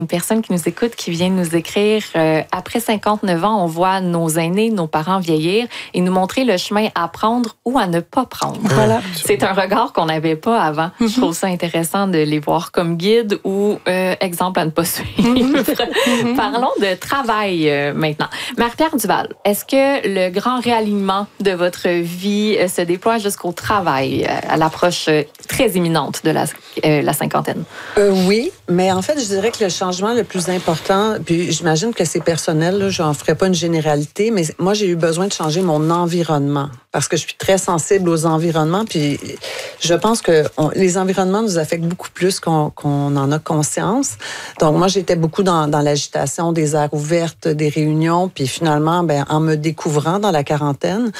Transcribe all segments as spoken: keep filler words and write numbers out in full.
Une personne qui nous écoute, qui vient nous écrire euh, « Après cinquante-neuf ans, on voit nos aînés, nos parents vieillir et nous montrer le chemin à prendre ou à ne pas prendre. » Voilà. C'est un regard qu'on n'avait pas avant. Mm-hmm. Je trouve ça intéressant de les voir comme guide ou euh, exemple à ne pas suivre. Mm-hmm. Parlons de travail euh, maintenant. Marie-Pierre Duval, est-ce que le grand réalignement de votre vie euh, se déploie jusqu'au travail euh, à l'approche euh, très imminente de la, euh, la cinquantaine? Euh, oui, mais en fait, je dirais que le changement le plus important, puis j'imagine que c'est personnel, là, j'en ferai pas une généralité, mais moi, j'ai eu besoin de changer mon environnement parce que je suis très sensible aux environnements, puis je pense que on, les environnements nous affectent beaucoup plus qu'on, qu'on en a conscience. Donc, moi, j'étais beaucoup dans, dans l'agitation des aires ouvertes, des réunions, puis finalement, ben, en me découvrant dans la quarantaine,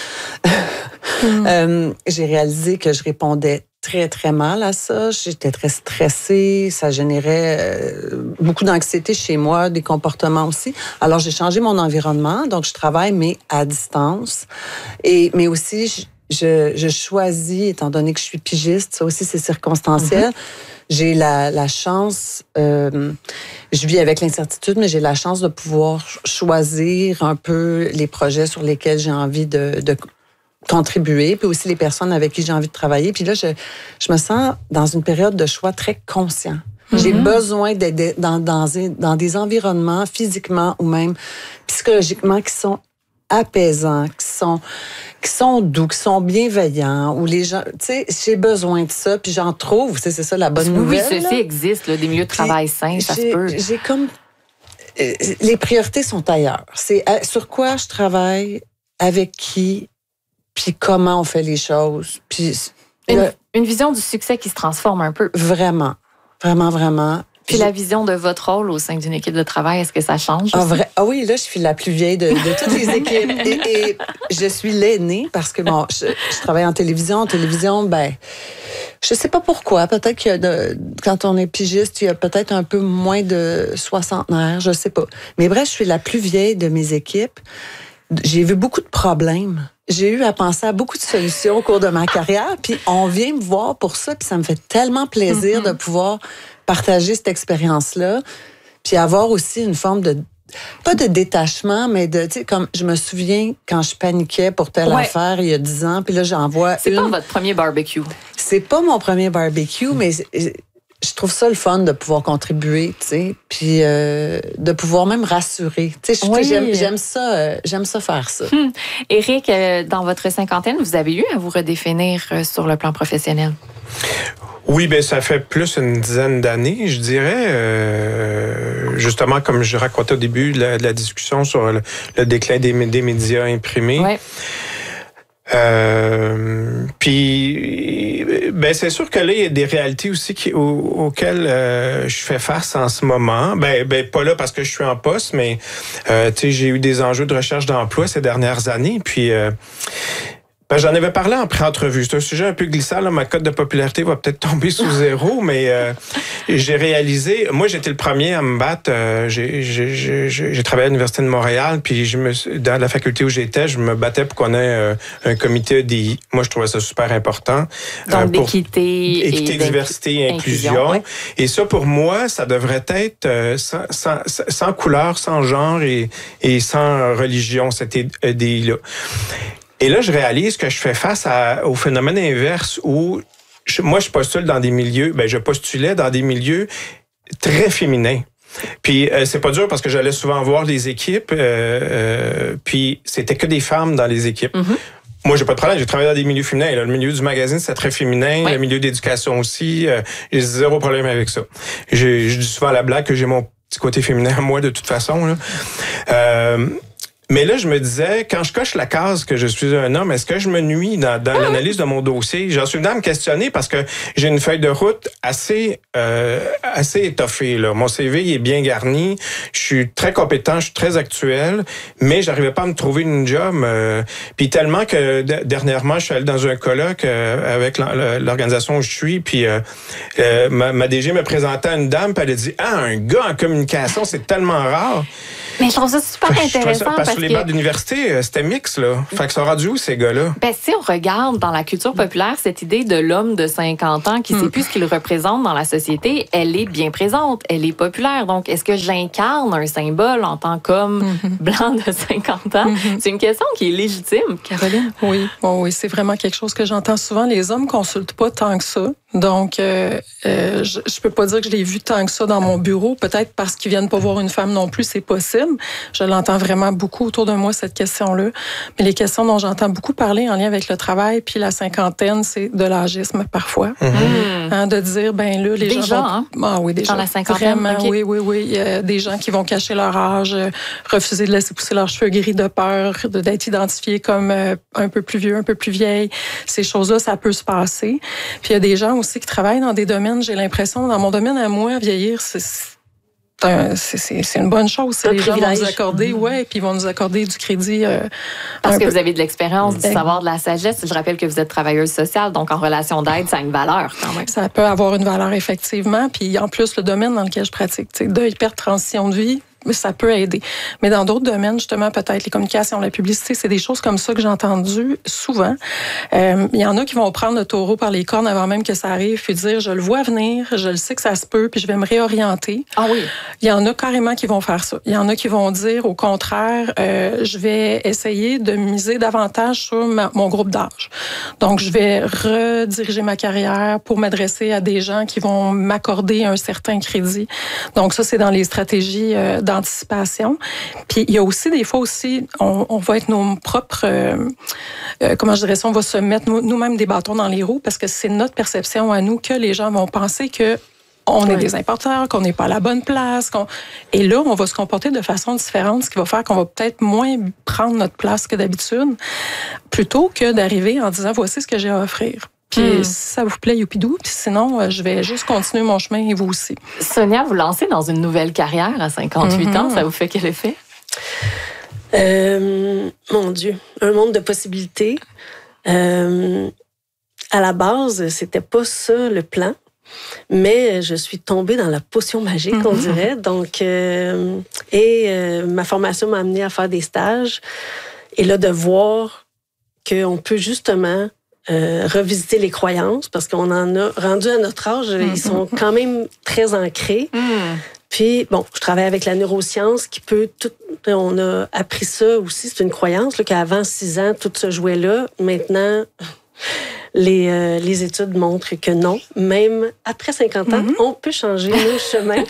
mmh. euh, j'ai réalisé que je répondais très, très mal à ça. J'étais très stressée. Ça générait euh, beaucoup d'anxiété chez moi, des comportements aussi. Alors, j'ai changé mon environnement. Donc, je travaille, mais à distance. Et, mais aussi, je, je, je choisis, étant donné que je suis pigiste, ça aussi, c'est circonstanciel. Mm-hmm. J'ai la, la chance, euh, je vis avec l'incertitude, mais j'ai la chance de pouvoir choisir un peu les projets sur lesquels j'ai envie de, de contribuer, puis aussi les personnes avec qui j'ai envie de travailler. Puis là, je, je me sens dans une période de choix très conscient. Mm-hmm. J'ai besoin d'être dans, dans, dans des environnements physiquement ou même psychologiquement qui sont apaisants, qui sont, qui sont doux, qui sont bienveillants, où les gens, tu sais, j'ai besoin de ça, puis j'en trouve, c'est ça la bonne oui, nouvelle. Oui, ceci existe, là, des milieux de travail sains, ça se peut. J'ai comme... Les priorités sont ailleurs. C'est sur quoi je travaille, avec qui, puis comment on fait les choses. Puis une, le, une vision du succès qui se transforme un peu. Vraiment, vraiment, vraiment. Puis la vision de votre rôle au sein d'une équipe de travail, est-ce que ça change? Ah, vrai? Ah oui, là, je suis la plus vieille de, de toutes les équipes. Et, et je suis l'aînée parce que, bon, je, je travaille en télévision. En télévision, ben, je sais pas pourquoi. Peut-être qu'il y a de, quand on est pigiste, il y a peut-être un peu moins de soixantenaires, je sais pas. Mais bref, je suis la plus vieille de mes équipes. J'ai vu beaucoup de problèmes. J'ai eu à penser à beaucoup de solutions au cours de ma carrière, puis on vient me voir pour ça, puis ça me fait tellement plaisir mm-hmm. de pouvoir partager cette expérience-là, puis avoir aussi une forme de, pas de détachement, mais de, tu sais, comme je me souviens quand je paniquais pour telle ouais. affaire il y a dix ans, puis là, j'en vois C'est une. pas votre premier barbecue. C'est pas mon premier barbecue, mais je trouve ça le fun de pouvoir contribuer, tu sais, puis euh, de pouvoir même rassurer. Tu sais, oui. j'aime, j'aime ça, euh, j'aime ça faire ça. Hum. Éric, euh, dans votre cinquantaine, vous avez eu à vous redéfinir euh, sur le plan professionnel? Oui, ben ça fait plus une dizaine d'années, je dirais. Euh, justement, comme je racontais au début de la, de la discussion sur le, le déclin des, des médias imprimés. Ouais. Euh, puis, ben c'est sûr que là, il y a des réalités aussi qui, aux, auxquelles euh, je fais face en ce moment. Ben, ben pas là parce que je suis en poste, mais euh, tu sais, j'ai eu des enjeux de recherche d'emploi ces dernières années. Puis, euh, ben, j'en avais parlé en pré-entrevue. C'est un sujet un peu glissant. Là. Ma cote de popularité va peut-être tomber sous zéro, mais euh, j'ai réalisé... Moi, j'étais le premier à me battre. Euh, j'ai, j'ai, j'ai, j'ai travaillé à l'Université de Montréal, puis je me, dans la faculté où j'étais, je me battais pour qu'on ait euh, un comité E D I. Moi, je trouvais ça super important. Donc, euh, pour d'équité... Équité, et diversité et inclusion. inclusion. Ouais. Et ça, pour moi, ça devrait être euh, sans, sans, sans couleur, sans genre et, et sans religion, cet E D I-là. Et là, je réalise que je fais face à, au phénomène inverse où je, moi, je postule dans des milieux, ben je postulais dans des milieux très féminins. Puis euh, c'est pas dur parce que j'allais souvent voir les équipes, euh, euh, puis c'était que des femmes dans les équipes. Mm-hmm. Moi, j'ai pas de problème, j'ai travaillé dans des milieux féminins. Là, le milieu du magazine, c'est très féminin. Oui. Le milieu d'éducation aussi, euh, j'ai zéro problème avec ça. J'ai, je dis souvent à la blague que j'ai mon petit côté féminin à moi de toute façon. Là. Euh, Mais là, je me disais, quand je coche la case que je suis un homme, est-ce que je me nuis dans, dans l'analyse de mon dossier? J'en suis venu à me questionner parce que j'ai une feuille de route assez euh, assez étoffée. Là. Mon C V il est bien garni. Je suis très compétent, je suis très actuel, mais j'arrivais pas à me trouver une job. Euh, puis tellement que d- dernièrement, je suis allé dans un colloque euh, avec l'organisation où je suis, puis euh, euh, ma, ma D G me présentait à une dame, puis elle a dit « Ah, un gars en communication, c'est tellement rare! » Mais je trouve ça super Fait, intéressant. Ça, parce, parce que que les bancs d'université, c'était mix, là. Fait que ça aura dû où, ces gars-là? Ben, si on regarde dans la culture populaire, cette idée de l'homme de cinquante ans qui ne sait plus ce qu'il représente dans la société, elle est bien présente, elle est populaire. Donc, est-ce que j'incarne un symbole en tant qu'homme mm-hmm. blanc de cinquante ans? Mm-hmm. C'est une question qui est légitime, Caroline. Oui, bon, oui, c'est vraiment quelque chose que j'entends souvent. Les hommes consultent pas tant que ça. Donc, euh, euh, je, je peux pas dire que je l'ai vu tant que ça dans mon bureau. Peut-être parce qu'ils viennent pas voir une femme non plus, c'est possible. Je l'entends vraiment beaucoup autour de moi, cette question-là. Mais les questions dont j'entends beaucoup parler en lien avec le travail puis la cinquantaine, c'est de l'âgisme parfois. Mm-hmm. Hein, de dire, ben là, les des gens, gens vont... hein? Ah oui, des dans gens. la cinquantaine, vraiment, okay. oui, oui, oui. Il y a des gens qui vont cacher leur âge, euh, refuser de laisser pousser leurs cheveux gris de peur de, d'être identifiés comme euh, un peu plus vieux, un peu plus vieille. Ces choses-là, ça peut se passer. Puis il y a des gens aussi qui travaillent dans des domaines, j'ai l'impression, dans mon domaine à moi, vieillir, c'est, c'est, c'est, c'est une bonne chose. C'est les gens vont nous accorder, mm-hmm. ouais, puis ils vont nous accorder du crédit. Euh, Parce que peu. vous avez de l'expérience, du savoir, de la sagesse. Je rappelle que vous êtes travailleuse sociale, donc en relation d'aide, ça a une valeur quand même. Ça peut avoir une valeur, effectivement. Puis en plus, le domaine dans lequel je pratique, de hyper-transition de vie, ça peut aider. Mais dans d'autres domaines, justement, peut-être les communications, la publicité, c'est des choses comme ça que j'ai entendues souvent. Euh, il y en a qui vont prendre le taureau par les cornes avant même que ça arrive, puis dire, je le vois venir, je le sais que ça se peut, puis je vais me réorienter. Ah oui. Il y en a carrément qui vont faire ça. Il y en a qui vont dire, au contraire, euh, je vais essayer de miser davantage sur ma, mon groupe d'âge. Donc, je vais rediriger ma carrière pour m'adresser à des gens qui vont m'accorder un certain crédit. Donc, ça, c'est dans les stratégies euh, d'anticipation. Puis il y a aussi des fois aussi, on, on va être nos propres, euh, euh, comment je dirais ça, on va se mettre nous, nous-mêmes des bâtons dans les roues parce que c'est notre perception à nous que les gens vont penser que on oui. est des importeurs, qu'on n'est pas à la bonne place. Qu'on... Et là, on va se comporter de façon différente, ce qui va faire qu'on va peut-être moins prendre notre place que d'habitude, plutôt que d'arriver en disant, voici ce que j'ai à offrir. Puis hmm. si ça vous plaît, youpidou. Puis sinon, je vais juste continuer mon chemin et vous aussi. Sonia, vous lancez dans une nouvelle carrière à cinquante-huit mm-hmm. ans. Ça vous fait quel effet? Euh, mon Dieu, un monde de possibilités. Euh, à la base, c'était pas ça le plan. Mais je suis tombée dans la potion magique, mm-hmm. on dirait. Donc, euh, et euh, ma formation m'a amenée à faire des stages. Et là, de voir qu'on peut justement Euh, revisiter les croyances, parce qu'on en a rendu à notre âge, mm-hmm. ils sont quand même très ancrés. Mm. Puis, bon, je travaille avec la neuroscience qui peut tout... On a appris ça aussi, c'est une croyance, là, qu'avant six ans, tout se jouait là. Maintenant, les, euh, les études montrent que non. Même après cinquante ans, mm-hmm. on peut changer nos chemins.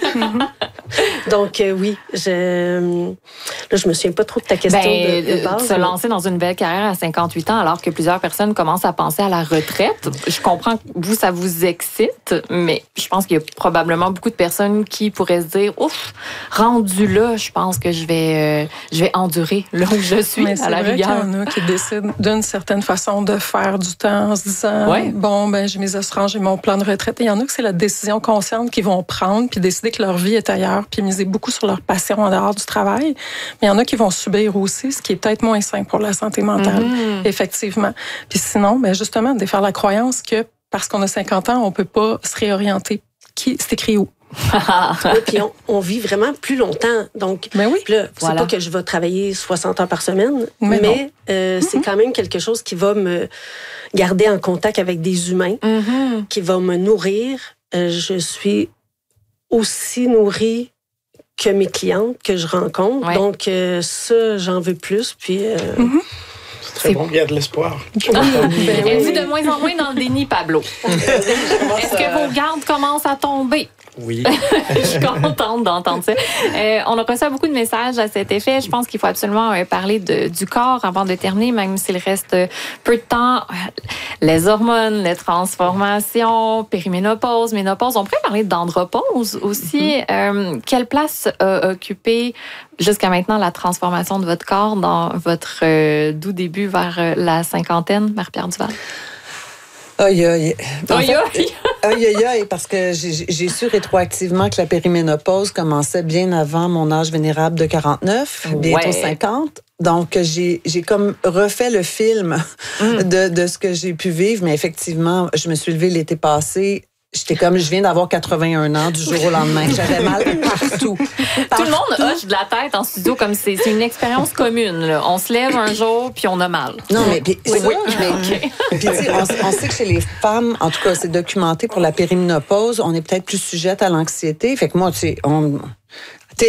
Donc, euh, oui, je... Là, je me souviens pas trop de ta question ben, de, de base. Se mais... lancer dans une belle carrière à cinquante-huit ans alors que plusieurs personnes commencent à penser à la retraite. Je comprends que vous, ça vous excite, mais je pense qu'il y a probablement beaucoup de personnes qui pourraient se dire, ouf, rendu là, je pense que je vais, euh, je vais endurer là où je suis, mais à la rigueur. C'est vrai qu'il y en a qui décident d'une certaine façon de faire du temps en se disant, ouais. bon, ben j'ai mes assurances, j'ai mon plan de retraite. Et il y en a que c'est la décision consciente qu'ils vont prendre puis décider que leur vie est ailleurs puis miser beaucoup sur leur passion en dehors du travail. Mais il y en a qui vont subir aussi, ce qui est peut-être moins sain pour la santé mentale, mm-hmm. effectivement. Puis sinon, ben justement, défaire la croyance que parce qu'on a cinquante ans, on peut pas se réorienter. Qui, c'est écrit où? Oui, puis on, on vit vraiment plus longtemps. Donc, ben oui, là, voilà. c'est pas que je vais travailler soixante heures par semaine, mais, mais euh, mm-hmm. c'est quand même quelque chose qui va me garder en contact avec des humains, mm-hmm. qui va me nourrir. Euh, je suis aussi nourrie que mes clientes que je rencontre. Ouais. Donc, euh, ça, j'en veux plus. Puis... Euh, mm-hmm. C'est très c'est bon, il y a de l'espoir. Ah, ben, elle dit de moins en moins dans le déni, Pablo. Est-ce que vos gardes commencent à tomber? Oui. Je suis contente d'entendre ça. Euh, on a reçu beaucoup de messages à cet effet. Je pense qu'il faut absolument euh, parler de, du corps avant de terminer, même s'il reste peu de temps. Les hormones, les transformations, périménopause, ménopause. On pourrait parler d'andropause aussi. Mm-hmm. Euh, quelle place a occupé jusqu'à maintenant la transformation de votre corps dans votre euh, doux début vers euh, la cinquantaine, Marie-Pierre Duval? Aïe, aïe. Aïe, aïe. Aïe, aïe, aïe, parce que j'ai, j'ai su rétroactivement que la périménopause commençait bien avant mon âge vénérable de quarante-neuf, bientôt ouais. cinquante. Donc, j'ai, j'ai comme refait le film mm. de, de ce que j'ai pu vivre, mais effectivement, je me suis levée l'été passé j'étais comme, je viens d'avoir quatre-vingt-un ans du jour au lendemain. J'avais mal partout. Tout partout. le monde hoche de la tête en studio comme c'est, c'est une expérience commune. Là. On se lève un jour puis on a mal. Non, mais puis, oui, ça, oui. mais, Okay. puis, on, on sait que chez les femmes, en tout cas, c'est documenté pour la périménopause, on est peut-être plus sujette à l'anxiété. Fait que moi, tu sais, on...